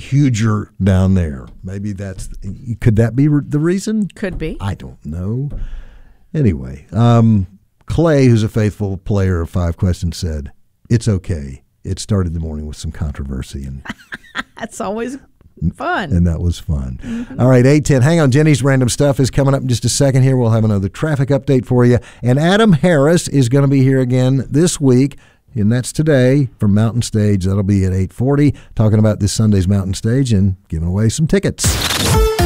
huger down there. Maybe could that be the reason? Could be. I don't know. Anyway, Clay, who's a faithful player of Five Questions, said, "It's okay. It started the morning with some controversy." And that's always fun. And that was fun. Mm-hmm. All right, 8:10. Hang on. Jenny's Random Stuff is coming up in just a second here. We'll have another traffic update for you. And Adam Harris is going to be here again this week. And that's today from Mountain Stage. That'll be at 8:40, talking about this Sunday's Mountain Stage and giving away some tickets.